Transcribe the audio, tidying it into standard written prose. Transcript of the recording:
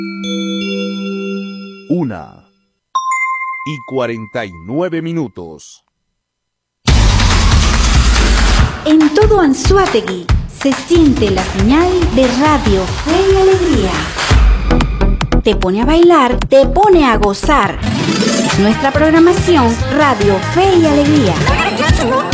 1:49. En todo Anzoátegui se siente la señal de Radio Fe y Alegría. Te pone a bailar, te pone a gozar. Nuestra programación Radio Fe y Alegría.